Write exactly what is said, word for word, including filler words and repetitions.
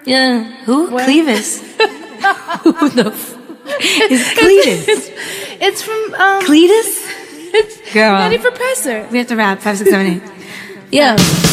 Yeah. Who? What? Clevis. Who the f- is Cletus? It's, it's from, um... Cletus? It's Girl. Nutty Professor. We have to wrap. Five, six, seven, eight. Yeah.